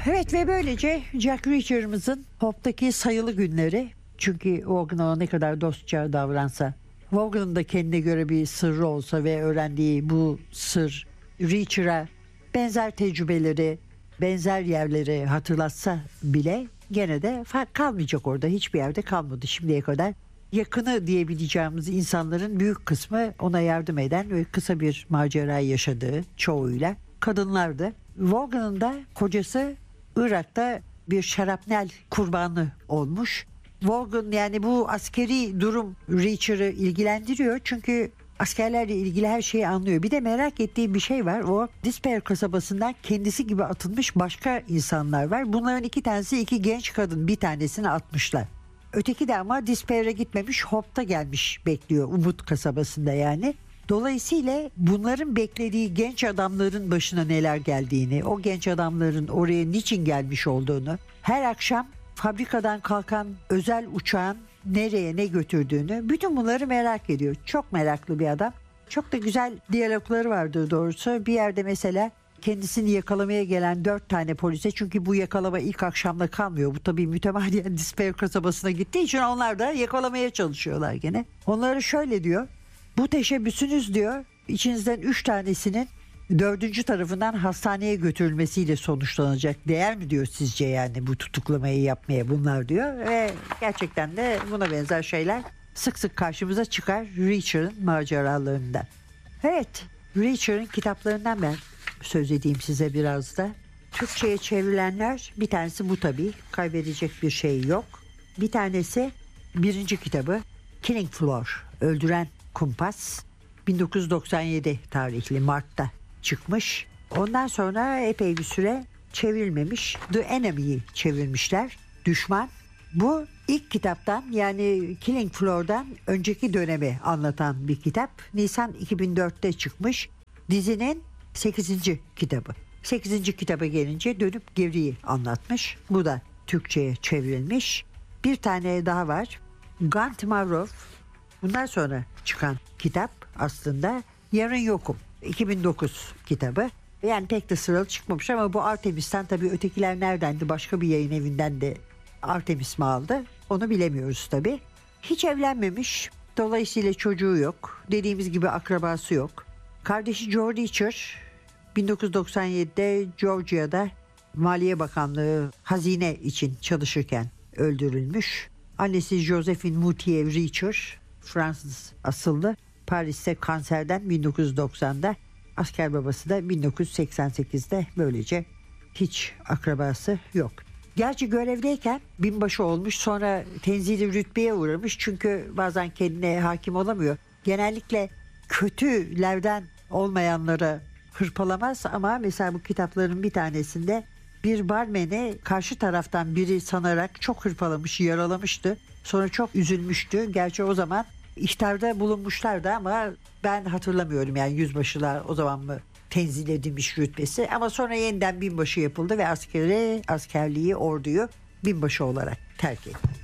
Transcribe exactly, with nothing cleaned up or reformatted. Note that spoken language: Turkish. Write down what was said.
Evet ve böylece Jack Reacher'ımızın Hope'daki sayılı günleri, çünkü Vaughan'a ne kadar dostça davransa, Vaughan'ın da kendine göre bir sırrı olsa ve öğrendiği bu sır Reacher'a benzer tecrübeleri, benzer yerleri hatırlatsa bile gene de fark kalmayacak orada. Hiçbir yerde kalmadı şimdiye kadar. Yakını diyebileceğimiz insanların büyük kısmı ona yardım eden ve kısa bir macerayı yaşadığı çoğuyla kadınlardı. Vaughan'ın da kocası Irak'ta bir şarapnel kurbanı olmuş. Vaughan, yani bu askeri durum Reacher'ı ilgilendiriyor çünkü askerlerle ilgili her şeyi anlıyor. Bir de merak ettiği bir şey var. O Despair kasabasından kendisi gibi atılmış başka insanlar var. Bunların iki tanesi iki genç kadın, bir tanesini atmışlar. Öteki de ama Despair'e gitmemiş, Hope'ta gelmiş bekliyor, Umut kasabasında yani. Dolayısıyla bunların beklediği genç adamların başına neler geldiğini, o genç adamların oraya niçin gelmiş olduğunu, her akşam fabrikadan kalkan özel uçağın nereye ne götürdüğünü, bütün bunları merak ediyor. Çok meraklı bir adam. Çok da güzel diyalogları vardır doğrusu. Bir yerde mesela kendisini yakalamaya gelen dört tane polise, çünkü bu yakalama ilk akşamda kalmıyor. Bu tabii mütemadiyen Despair kasabasına gittiği için onlar da yakalamaya çalışıyorlar gene. Onları şöyle diyor. Bu teşebbüsünüz diyor, içinizden üç tanesinin dördüncü tarafından hastaneye götürülmesiyle sonuçlanacak. Değer mi diyor sizce yani bu tutuklamayı yapmaya bunlar diyor. Ve gerçekten de buna benzer şeyler sık sık karşımıza çıkar Reacher'ın maceralarında. Evet, Reacher'ın kitaplarından ben söz edeyim size biraz da. Türkçe'ye çevrilenler, bir tanesi bu tabii, kaybedecek bir şey yok. Bir tanesi birinci kitabı Killing Floor, Öldüren Kumpas, bin dokuz yüz doksan yedi tarihli Mart'ta çıkmış. Ondan sonra epey bir süre çevrilmemiş. The Enemy'yi çevirmişler. Düşman. Bu ilk kitaptan, yani Killing Floor'dan önceki dönemi anlatan bir kitap. Nisan iki bin dörtte çıkmış. Dizinin sekizinci kitabı. sekizinci kitaba gelince dönüp geriyi anlatmış. Bu da Türkçe'ye çevrilmiş. Bir tane daha var. Gun Tomorrow. Bundan sonra çıkan kitap aslında Yarın Yokum. iki bin dokuz kitabı. Yani pek de sıralı çıkmamış ama bu Artemis'ten, tabii ötekiler neredendi? Başka bir yayın evinden de Artemis mi aldı? Onu bilemiyoruz tabii. Hiç evlenmemiş. Dolayısıyla çocuğu yok. Dediğimiz gibi akrabası yok. Kardeşi Joe Reacher bin dokuz yüz doksan yedide Georgia'da Maliye Bakanlığı hazine için çalışırken öldürülmüş. Annesi Josephine Moutier Reacher, Fransız asıllı, Paris'te kanserden bin dokuz yüz doksanda, asker babası da bin dokuz yüz seksen sekizde, böylece hiç akrabası yok. Gerçi görevdeyken binbaşı olmuş, sonra tenzili rütbeye uğramış çünkü bazen kendine hakim olamıyor. Genellikle kötülerden olmayanlara hırpalamaz ama mesela bu kitapların bir tanesinde bir barmeni karşı taraftan biri sanarak çok hırpalamış, yaralamıştı. Sonra çok üzülmüştü. Gerçi o zaman ihtarda bulunmuşlardı ama ben hatırlamıyorum, yani yüzbaşılar o zaman mı tenzil edilmiş rütbesi, ama sonra yeniden binbaşı yapıldı ve askeri, askerliği, orduyu binbaşı olarak terk etti.